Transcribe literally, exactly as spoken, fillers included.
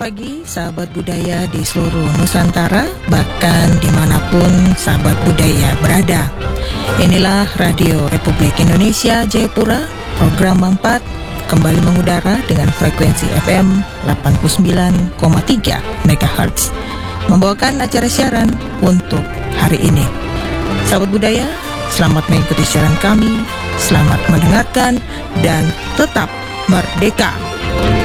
pagi sahabat budaya di seluruh Nusantara, bahkan dimanapun sahabat budaya berada. Inilah Radio Republik Indonesia Jayapura, program empat kembali mengudara dengan frekuensi F M delapan puluh sembilan koma tiga megahertz, membawakan acara siaran untuk hari ini. Sahabat budaya, selamat mengikuti siaran kami, selamat mendengarkan, dan tetap merdeka.